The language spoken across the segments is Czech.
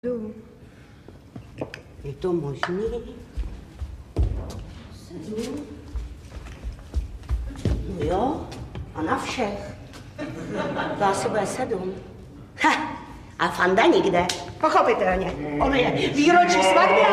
Je to možný? 7. No jo, a na všech. To asi bude 7. Ha, a Fanda nikde. Pochopitelně. On je výročí svatby.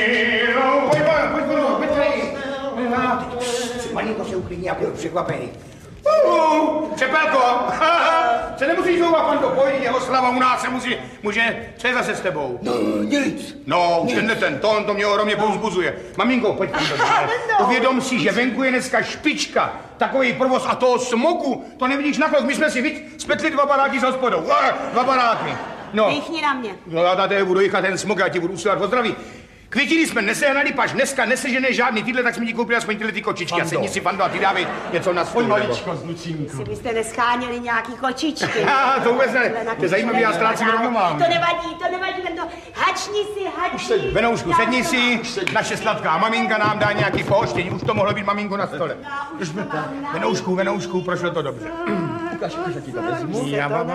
Pojď, malinko se uklidní, já budu překvapený. Čepelko! Se nemusíš zouvat, Fando, pojď, jeho slava u nás se může, co je zase s tebou? No, nic. No, už ten tón, to mě ohromně povzbuzuje. Maminko, pojď, Fando, uvědom si, že venku je dneska špička, takový provoz a toho smogu, to nevidíš na klok, my jsme si spletli 2 baráky s hospodou, 2 baráky. No. Dýchni na mě. No, já tady budu jichat ten smog, já ti budu usilovat o zdraví. Květiny jsme nesehnali, paž dneska nesežené žádný tyhle, tak jsme ti koupili aspoň tyhle ty kočičky. A sedni si, Fando, a ty dávej něco na stůl. Maličko z Lucínku. Si byste nescháněli nějaký kočičky. To vůbec ne, to je zajímavý, já ztrácím rovnováhu. To nevadí, Vendo. Hačni si. Venoušku, sedni si, naše sladká maminka nám dá nějaký pohoštění, už to mohlo být maminko na stole. Venoušku, prošlo to dobře. Ukaž, jak ti to vezmu.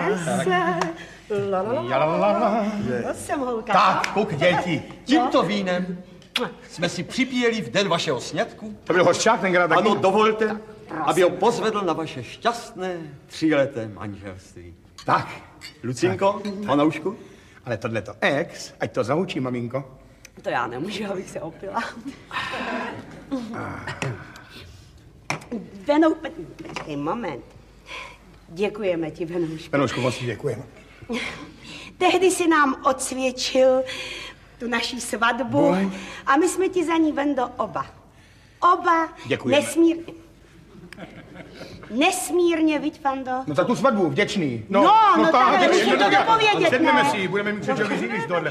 To jsem holka. Tak, kouk, děti, tímto vínem jsme si připíjeli v den vašeho sňatku. To byl hořčák tenkrát taky? Ano, dovolte, aby ho pozvedl na vaše šťastné 3leté manželství. Tak, Lucinko, Fanoušku. Ale tohleto ex, ať to zahučí, maminko. To já nemůžu, abych se opila. Počkej, moment. Děkujeme ti, Venoušku. Venoušku, moc děkujeme. Tehdy si nám odsvědčil tu naši svatbu a my jsme ti za ní, Vendo, oba děkujeme. Nesmírně, viď, Fando? No za tu svatbu, vděčný. No tak, musím to dopovědět, sedneme si, budeme mít přečo vyřídit tohle.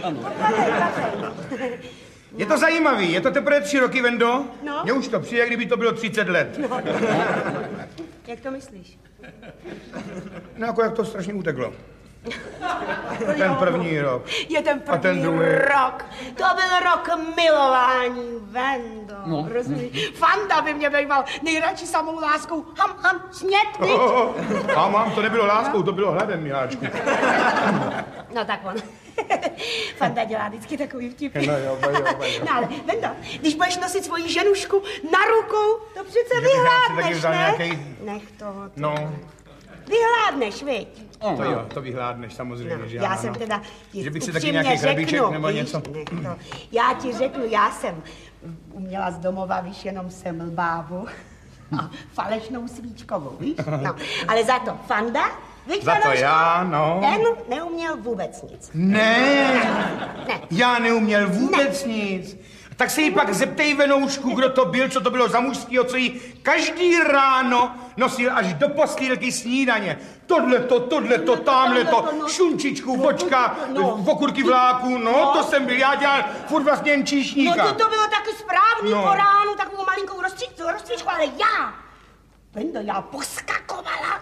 Je to zajímavý, je to teprve 3 roky, Vendo? No. Mně už to přijde, kdyby to bylo 30 let. No. Jak to myslíš? No jako jak to strašně uteklo. Ten první rok. Je ten první a ten druhý rok. To byl rok milování, Vendo. No. Rozumíš? Fanda by mě býval nejradši samou láskou. Ham, smět, viď? Ham, to nebylo láskou, to bylo hladem, miláčku. No tak on. Fanda dělá vždycky takový vtipy. No jo. No ale, Vendo, když budeš nosit svoji ženušku na rukou, to přece vyhládneš, ne? Nějaký... Nech toho. No. Vyhládneš, viď? To jo, to vyhládneš samozřejmě, No, že já jsem teda ti že bych si taky nějaký chlebíček nebo něco. Já ti řeknu, já jsem uměla z domova, víš, jenom semlbávu a falešnou svíčkovou, víš? No, ale za to Fanda, víš, za to já, no. Ten neuměl vůbec nic. Ne. Já neuměl vůbec nic. Tak se jí pak zeptej, Venoušku, kdo to byl, co to bylo za mužskýho, co jí každý ráno nosil až do postýlky snídaně. Tohleto, tamhleto, šunčičku, vočka, okurky vláku, no, to jsem byl, já dělal furt vlastně jen číšníka. No to bylo taky správný po ránu, takovou malinkou rozcvičku, ale já poskakovala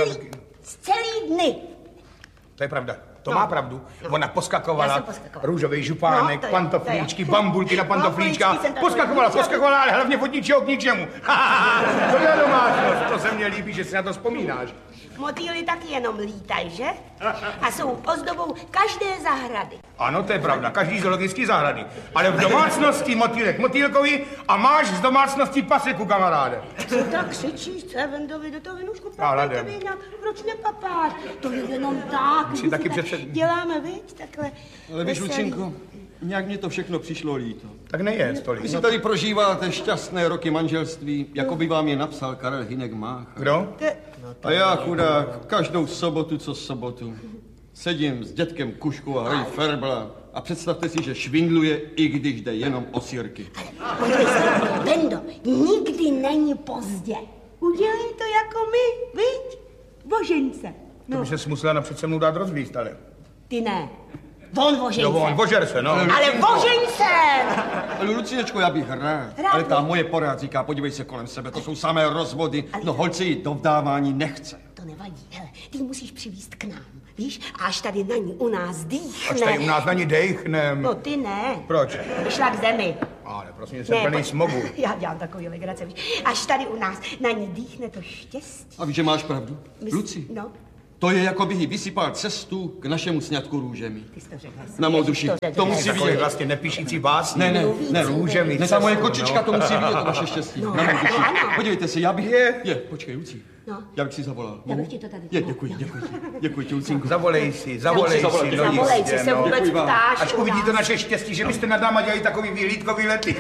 celý dny. To je pravda. To má pravdu. Ona poskakovala, růžový župánek, pantoflíčky, bambulky na pantoflíčka. Poskakovala, ale hlavně od ničeho k ničemu. To je domácnost, to se mně líbí, že si na to vzpomínáš. Motýly taky jenom lítají, že? A jsou ozdobou každé zahrady. Ano, to je pravda, každý zoologický zahrady. Ale v domácnosti motýlek motýlkovi a máš z domácnosti paseku, kamaráde. Co tak křičíš, co je Vendovi do toho Venušku? Proč nepapáš? To je jenom tak. Si taky přece... Děláme, viď, takhle. Ale víš, Lucinko, nějak mě to všechno přišlo líto. Tak neje tolik. Vy si tady prožíváte šťastné roky manželství, jako by vám je napsal Karel Hynek Mácha. Kdo? A já, chudák, každou sobotu, co sobotu, sedím s dětkem Kuškou a hrají ferbla. A představte si, že švindluje, i když jde jenom o sýrky. Ale podívej se, Vendo, nikdy není pozdě. Udělej to jako my, viď? Božence. To by se musela napřed se mnou dát rozvíst, ale... Ty ne. On vožence. Jo, on vožer se, no. Ale vožence! Ale Lucinečko, já bych rád. Ale ta moje porád říká, podívej se kolem sebe, to jsou samé rozvody. No holce jí do vdávání nechce. To nevadí, hele, ty musíš přivést k nám, víš? A až tady na ní u nás dýchne. Až tady u nás na ní dejchnem. No ty ne. Proč? Vyšla k zemi. Ale prosím, jsem plný smogu. Já dělám takový legrace, víš? Až tady u nás na ní dýchne to štěstí. A víš, že máš pravdu? Luci, no? To je, jako by jí vysypal cestu k našemu sňatku růžemi. Ty jsi to řekl. Na mou duši. To musí Takový vidět. vlastně nepíšící básní. Ne, Růžemi. ne, ta moje kočička to musí vidět, to vaše štěstí. Na mou duši. Podívejte se, já bych... Počkej, Lucí. Já bych si zavolal. Já bych ti to tady... Děkuji ti, Lucínku. Zavolej si. Zavolej, co se vůbec ptáš. Až uvidíte naše štěstí, že byste nad náma dělali takový vyhlídkový lety.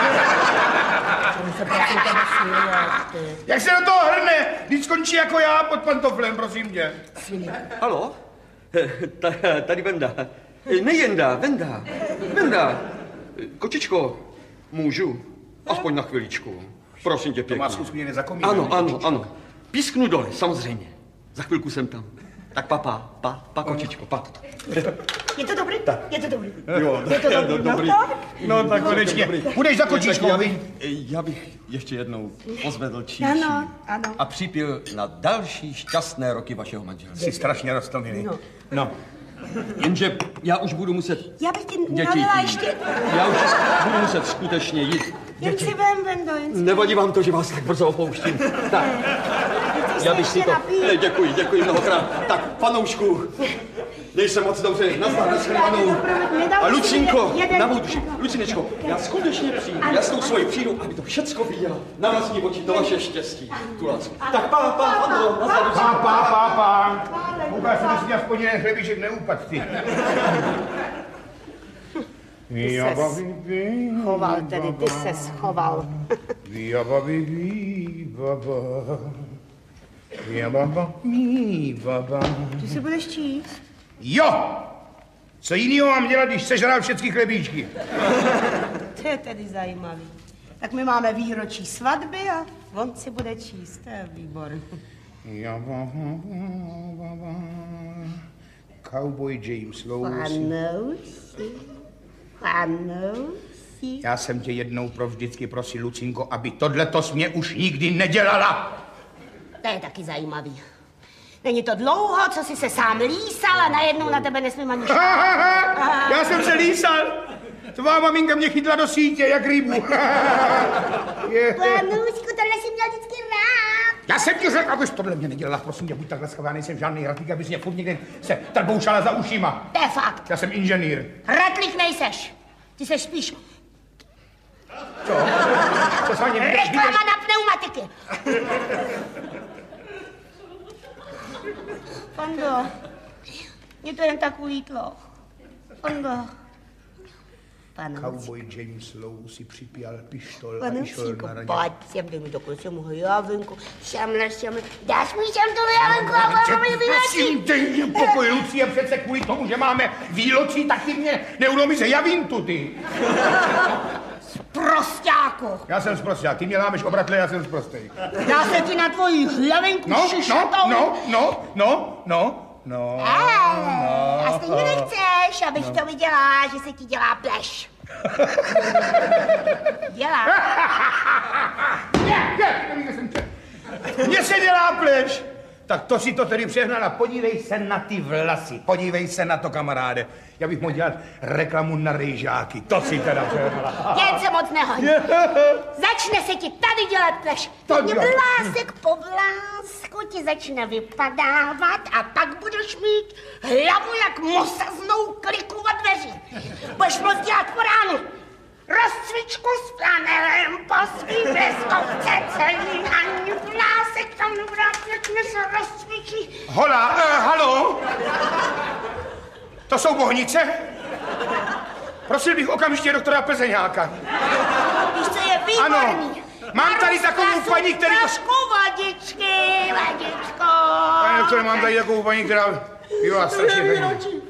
Jak se do toho hrne, když skončí jako já pod pantoflem, prosím tě. Haló? Tady Venda. Ne Jenda, Venda. Kočičko, můžu? Aspoň na chviličku. Prosím tě To pěkně. má skutečně nezapomínat. Ano. Písknu dole, samozřejmě. Za chvilku jsem tam. Tak pa, kočičko, pa. Je to dobrý? Je to dobrý. Jo, Je to dobrý. No tak konečně. Budeš za kočičkou, Já bych ještě jednou pozvedl číši. Ano. A připil na další šťastné roky vašeho manželství. Jsi strašně roztomilý. No. Jenže já už budu muset... Já bych ti Děti, nalila ještě... já už budu muset skutečně jít. Jen si vem, Vendo, jen si... Nevadí vám to, že vás tak brzo opouštím. Tak, já bych si to... Děkuji mnohokrát. Tak, panoušku, nejsem moc dobře, nazdar, nashledanou. A Lucinko, na mou duši, Lucinečko, já skutečně přijdu, já s tou svojí přijdu, aby to všecko viděla. Na vlastní oči, to vaše štěstí, tu lásku. Tak pa, nazdar, Lucinko. Pa. Ukáž se, že si aspoň jeden chlebíček neupad, ty. Schoval tedy, ty se schoval. Ty si budeš číst? Jo! Co jinýho mám dělat, když sežral všechny chlebíčky? To je tedy zajímavý. Tak my máme výročí svatby a on si bude číst, to je výborný. Cowboy James Lowe. Panousi. Já jsem tě jednou provždycky prosil, Lucinko, aby tohleto mě už nikdy nedělala. To je taky zajímavý. Není to dlouho, co jsi se sám lísal a najednou na tebe nesmím ani Já jsem se lísal. Tvá maminka mě chytla do sítě, jak rybu. Panoušku, tohle jsi měl vždycky rád. Já jsem ti řekl, abys tohle mě nedělala. Prosím tě, buď takhle schová, nejsem žádný ratlík, abys mě furt někde se trboušala za ušima. To je fakt. Já jsem inženýr. Ratlík nejseš. Ty seš spíš Co? Co s vámi reklama na pneumatiky. Fando, mě to jen tak ulítlo. Fando. Cowboy James Lowe si připěl pištol a Pane išel Psíku, na raně. pojď sem, dej mi dokonce mohu jávinku. Šamle. Dáš mi sem tu jávinku a mám mi výročí. Prosím, dej mě pokoj, Lucie, přece kvůli tomu, že máme výročí, tak ty mě neudomí se javintu, ty. Prosťáku. Já jsem sprosták, ty mě lámeš obratle, já jsem sprostej. Dá se ti na tvoji hlavenku šišatou. No. A stejně nechceš, abych to viděla, že se ti dělá pleš. Dělá. Mně se dělá pleš. Tak to si to tedy přehnala. Podívej se na ty vlasy. Podívej se na to, kamaráde. Já bych mohl dělat reklamu na rejžáky. To si teda přehnala. Jen se moc nehoď. Začne se ti tady dělat pleš. To Mě dělá. vlásek po vlásku ti začne vypadávat a pak budeš mít hlavu jak mosaznou kliku od dveří. Budeš moc dělat po ránu. Rozcvičku s flanelem po svý bleskovce celý ani vlásek tam vrátně se rozcvičí. Hola, halo? To jsou bohnice? Prosil bych okamžitě doktora Plzeňáka. Víš, co je výborný? Ano. Mám tady takovou paní, který to... Trošku vodičko. Pane doktore, mám tady takovou paní, která... Jo, strašně pěkný.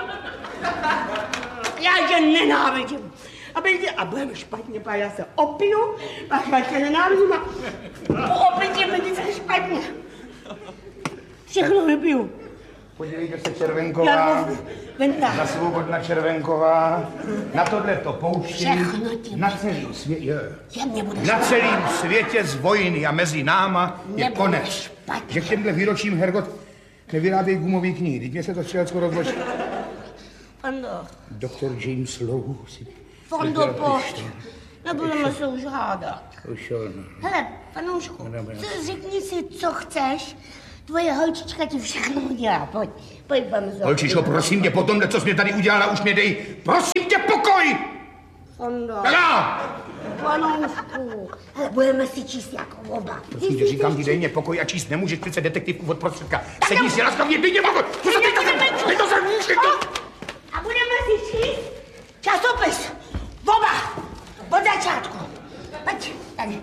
Já tě nenávidím. A budeme špatně, pak já se opiju, pak já tě nenávidím a po opití bude se špatně. Všechno vypiju. Podívejte se, Červenková. Venta. Na Svobodna Červenková. Na tohle to pouští. Všechno ti Na celém světě. Na celém světě z vojny a mezi náma je konec. špatně. Že k těmhle výročím Hergot nevyrábějí gumový knihy. Teď mě se to střelecko rozloží. Fando. Doktor James Lowe si... Fando, pojď. Nebudeme se už hádat. Ušel, Hele, panoušku, řekni si, co chceš. Tvoje holčička ti všechno udělá. Pojď, Bamzo. Holčičko, prosím tě, po tomhle, co jsi mě tady udělala, už mě dej, prosím tě, pokoj! Fondo. Teda! Panoušku. Ale budeme si číst jako oba. Prosím tě, říkám ti, dej mě pokoj a číst nemůžeš přece detektivku od prostředka. Sedni si laskavně, dej mě pokoj! Dej to sem! A budeme si číst časopis. Oba. Od začátku. Pojď, tady.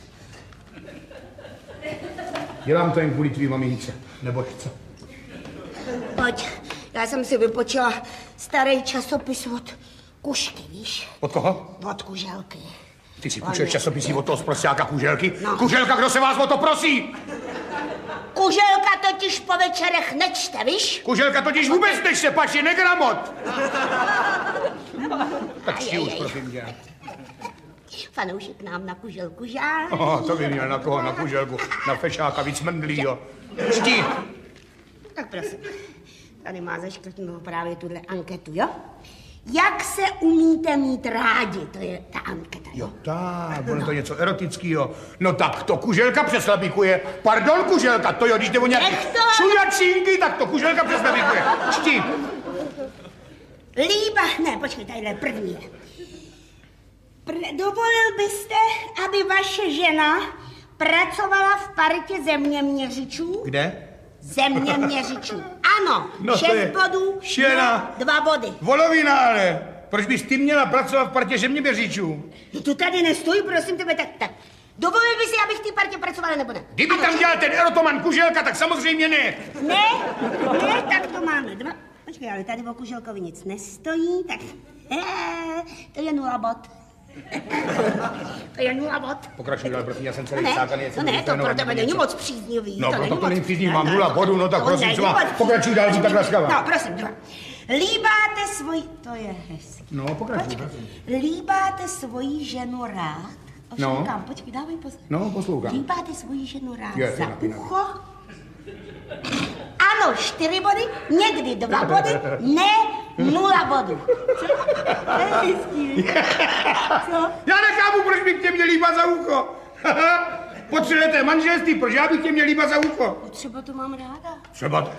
Dělám to jen kvůli tvý mamince, nebo co? Pojď, já jsem si vypočila starý časopis od Kušky, víš? Od koho? Od Kuželky. Ty si půjčuješ časopisy od toho zprosťáka Kuželky? No. Kuželka, kdo se vás o to prosí? Kuželka totiž po večerech nečte, víš? Kuželka totiž vůbec nečte, pač je negramot. Tak čti už, prosím tě. Fanoušek nám na Kuželku žál. To by měl na koho, na Kuželku, na fešáka, víc mendlýho. Čti. Tak prosím, tady má zaškrtnout právě tuhle anketu, jo? Jak se umíte mít rádi, to je ta anketa, jo? Tak, ono to něco erotického. No tak to Kuželka přeslabikuje. Pardon, Kuželka, to jo, když jde o nějaký čujačinky, tak to Kuželka přeslabikuje. Čti. Ne, počkej, tadyhle první. Dovolil byste, aby vaše žena pracovala v partě zeměměřičů? Kde? Zeměměřičů. Ano, No 6 bodů, šena. 2 body. Volovina, ale. Proč bys ty měla pracovat v partě zeměměřičů? No to tady nestojí, prosím tebe, tak. Dovolil bys si, abych v té partě pracovala, nebo ne? Kdyby tam dělal ten erotoman Kuželka, tak samozřejmě ne. Ne, tak to máme 2. Počkej, ale tady o Kuželkovi nic nestojí, tak to je 0 bod. To je 0 bod. Pokračuj dál, prosím, já jsem celý sákaný. No ne, to pro tebe není moc příznivý. No, proto to není příznivý, mám 0 bodů, no tak prosím, co má. Pokračuj dál, buď tak laskavá. No, prosím, 2. Líbáte svoji... To je hezky. No, pokračuj, prosím. Líbáte svoji ženu rád? No. Kam, počkej, dávej pozor. No, poslouchám. Líbáte svoji ženu rád Je, za ucho? Ano, 4 body, někdy 2 body, ne 0 bodů. To je hezký. Co? Já nechápu, proč bych tě měl líbat za ucho. Po 3leté manželství, proč já bych tě měl líbat za ucho? Třeba to mám ráda. Třeba to...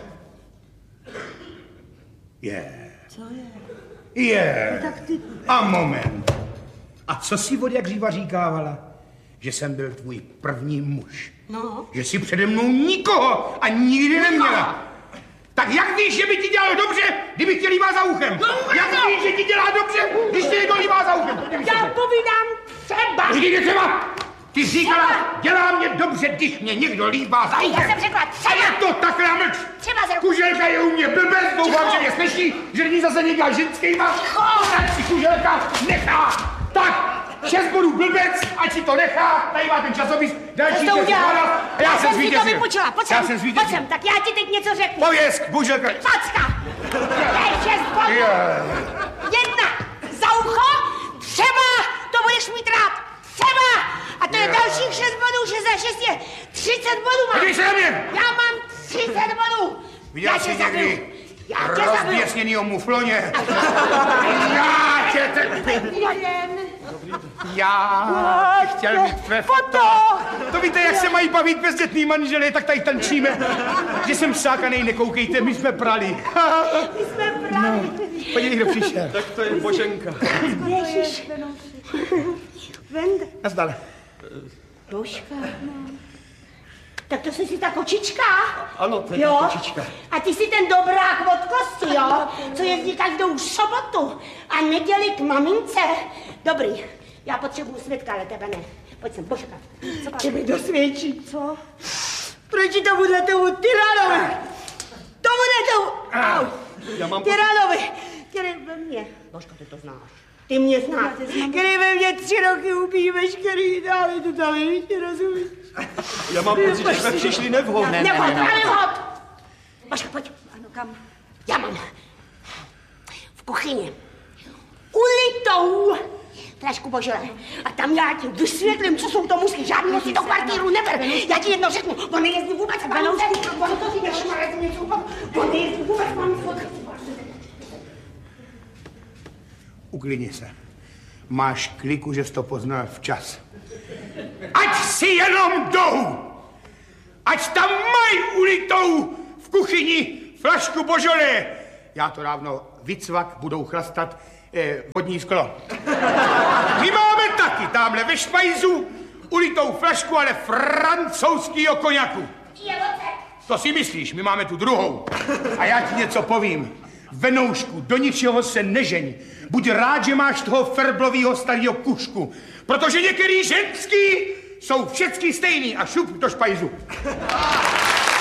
Co je? Je. Tak ty... A moment. A co si od jak živa říkávala? Že jsem byl tvůj první muž. No. Že jsi přede mnou nikoho a nikdy neměla. Tak jak víš, že by ti dělalo dobře, kdyby tě líbá za uchem? Jak víš, že ti dělá dobře, když tě někdo líbá za uchem? Já povídám třeba. Vždyť třeba. Ty říkala, dělá mě dobře, když mě někdo líbá za uchem. Já jsem řekla A třeba. je to takhle mlč. Třeba za... Kuželka je u mě blbec, doufám, že mě slyší, že není zase někde ženskýma. Tak si Kuželka nechá. Tak, 6 bodů blbec, ať si to nechá, tady má ten časopis, další to 6 udělal. a já jsem si to zvítězil. vypočila, pojď Já jsem sem, zvítězil. tak já ti teď něco řeknu. Pověz, Kuželka. Facka! To je 6 bodů. 1 za ucho, třeba to budeš mít rád, třeba. A to je dalších 6 bodů, 6 za 6 je 30 bodů mám. Podívej se na mě. Já mám 30 bodů. Viděl jsi někdy Já tě zabiju. rozběsněnýho mufloně? Já tě Já bych chtěl mít tvé foto. To víte, jak se mají bavit bezdětný manželé, tak tady tančíme. Že jsem vsákanej, nekoukejte, my jsme prali. My jsme právě. Podívej, kdo přišel. Tak to je Boženka. Ježiš. Venda. Nazdar. Božka. Tak to jsi ta kočička? Ano, to je jo? kočička. A ty jsi ten dobrák od kosti, jo? Co jezdí každou sobotu a neděli k mamince. Dobrý, já potřebuji svědka, ale tebe ne. Pojď sem, Božka. Co mi dosvědčí? Co? Proč to bude tomu tyranovi? To bude tomu... Au. Já mám... Tyranovi, který ve mně... Božka, ty to znáš. Ty mě znáš. Který ve mně 3 roky ubíjí veškerý dále, to tam ještě rozumíš. Já mám pocit, že jsme přišli nevhod. Nevhod, nevhod. Božka, pojď. Ano, kam? Já mám v kuchyni ulitou flašku božele. A tam já ti vysvětlím, co jsou to musky. Žádného si do kvartíru neber. Já ti jedno řeknu. On nejezdí vůbec s mamou. On to si nešmarec něco úplně. On nejezdí vůbec s mamou. Uklidni se. Máš kliku, že jsi to poznal včas. Ať si jenom jdou! ať tam mají ulitou v kuchyni flašku božolé. Já to dávno vycvak, budou chlastat vodní sklo. My máme taky tamhle ve špajzu ulitou flašku, ale francouzskýho koněku. To si myslíš, my máme tu druhou. A já ti něco povím. Venoušku, do ničeho se nežeň. Buď rád, že máš toho ferblovýho starého kušku, protože některý ženský jsou všechny stejný a šup do špajzu.